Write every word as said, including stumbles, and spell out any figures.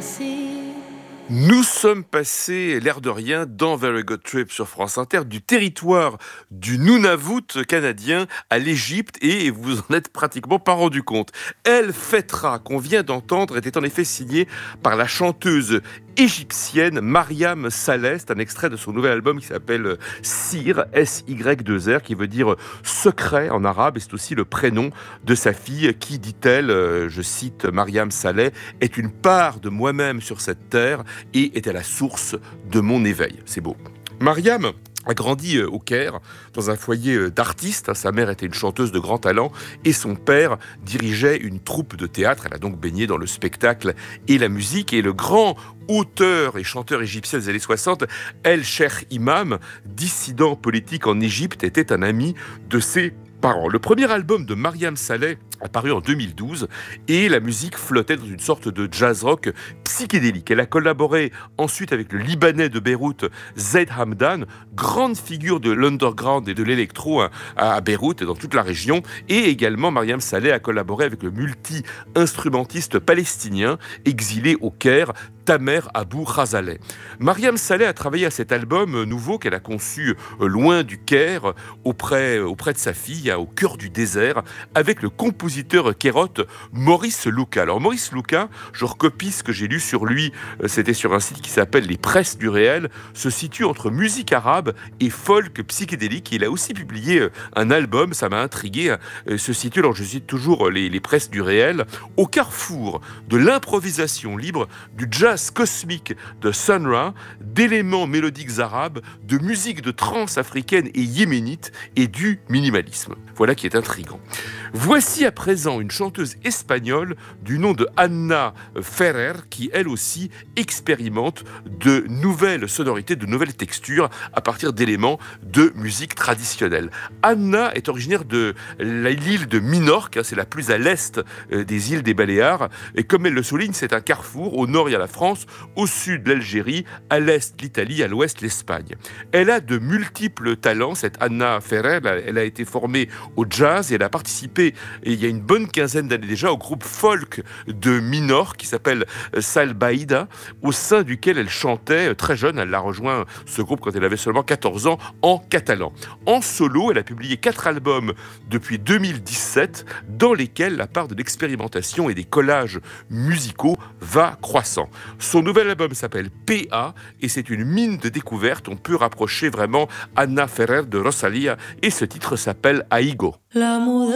Nous sommes passés, l'air de rien, dans Very Good Trip sur France Inter, du territoire du Nunavut canadien à l'Égypte, et vous vous en êtes pratiquement pas rendu compte. El Fetra, qu'on vient d'entendre, était en effet signé par la chanteuse égyptienne Mariam Saleh. C'est un extrait de son nouvel album qui s'appelle Sir, S Y deux R, qui veut dire secret en arabe, et c'est aussi le prénom de sa fille qui, dit-elle, je cite Mariam Saleh, est une part de moi-même sur cette terre et est à la source de mon éveil. C'est beau. Mariam a grandi au Caire, dans un foyer d'artistes. Sa mère était une chanteuse de grand talent et son père dirigeait une troupe de théâtre. Elle a donc baigné dans le spectacle et la musique. Et le grand auteur et chanteur égyptien des années soixante, El Cheikh Imam, dissident politique en Égypte, était un ami de ses parents. Le premier album de Mariam Saleh a paru en deux mille douze et la musique flottait dans une sorte de jazz rock psychédélique. Elle a collaboré ensuite avec le Libanais de Beyrouth, Zaid Hamdan, grande figure de l'underground et de l'électro à Beyrouth et dans toute la région. Et également, Mariam Saleh a collaboré avec le multi-instrumentiste palestinien exilé au Caire, Tamer Abou Khazaleh. Mariam Saleh a travaillé à cet album nouveau qu'elle a conçu loin du Caire, auprès, auprès de sa fille, au cœur du désert, avec le compositeur kérote Maurice Luka. Alors Maurice Luka, je recopie ce que j'ai lu sur lui, c'était sur un site qui s'appelle Les Presses du Réel, se situe entre musique arabe et folk psychédélique. Il a aussi publié un album, ça m'a intrigué, se situe, alors je cite toujours les, les Presses du Réel, au carrefour de l'improvisation libre, du jazz cosmique de Sun Ra, d'éléments mélodiques arabes, de musique de trance africaine et yéménite et du minimalisme. Voilà qui est intriguant. Voici à présent une chanteuse espagnole du nom de Anna Ferrer qui, elle aussi, expérimente de nouvelles sonorités, de nouvelles textures à partir d'éléments de musique traditionnelle. Anna est originaire de l'île de Minorque, c'est la plus à l'est des îles des Baléares, et comme elle le souligne, c'est un carrefour. Au nord, il y a la France, au sud, l'Algérie, à l'est, l'Italie, à l'ouest, l'Espagne. Elle a de multiples talents, cette Anna Ferrer. Elle a été formée au jazz et elle a participé, et il y a une bonne quinzaine d'années déjà, au groupe folk de Minorque qui s'appelle Salbaïda, au sein duquel elle chantait très jeune. Elle a rejoint ce groupe quand elle avait seulement quatorze ans, en catalan. En solo, elle a publié quatre albums depuis deux mille dix-sept, dans lesquels la part de l'expérimentation et des collages musicaux va croissant. Son nouvel album s'appelle P A et c'est une mine de découverte. On peut rapprocher vraiment Anna Ferrer de Rosalía et ce titre s'appelle Aigo.